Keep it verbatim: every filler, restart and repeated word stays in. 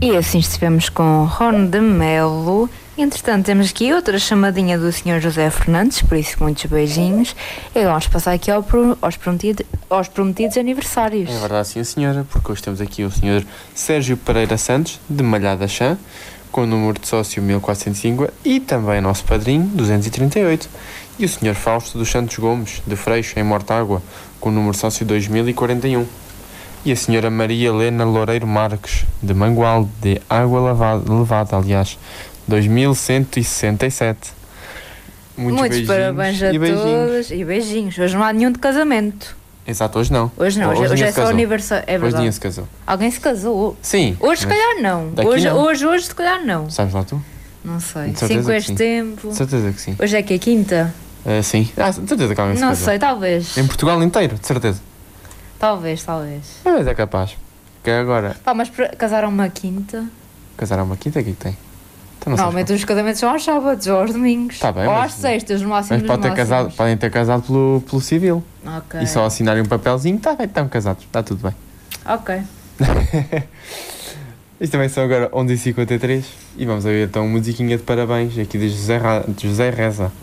E assim estivemos com Ron de Melo. Entretanto, temos aqui outra chamadinha do senhor José Fernandes, por isso muitos beijinhos. E vamos passar aqui ao pro, aos, prometido, aos prometidos aniversários. É verdade, sim, senhora, porque hoje temos aqui o senhor Sérgio Pereira Santos, de Malhada Chã, com o número de sócio mil quatrocentos e cinco, e também nosso padrinho, duzentos e trinta e oito. E o senhor Fausto dos Santos Gomes, de Freixo, em Mortágua, com o número de sócio dois mil e quarenta e um. E a senhora Maria Helena Loureiro Marques, de Mangual, de Água Lavada, Levada, aliás, dois mil cento e sessenta e sete. Muitos, Muitos parabéns a e todos e beijinhos. Hoje não há nenhum de casamento. Exato, hoje não. Hoje não, hoje, hoje, hoje é só aniversário. É hoje verdade. ninguém se casou. Alguém se casou? Sim. Hoje se calhar não. Hoje, não. Hoje, hoje se calhar não. Sabes lá tu? Não sei. Cinco este tempo. De certeza que sim. Hoje é que é quinta? Uh, sim. Ah, de certeza que alguém se não casou. Não sei, talvez. Em Portugal inteiro, de certeza. Talvez, talvez. Mas é capaz. Que agora... Pá, mas casaram uma quinta? Casaram uma quinta, o que é que tem? Então, normalmente os casamentos são aos sábados ou aos domingos. Tá bem, ou mas, às sextas, no máximo. Mas pode ter casado, podem ter casado pelo, pelo civil. Ok. E só assinarem um papelzinho, tá bem, estão casados, está tudo bem. Ok. Isto também são agora onze e cinquenta e três e vamos ouvir então uma musiquinha de parabéns aqui de José, Ra- de José Reza.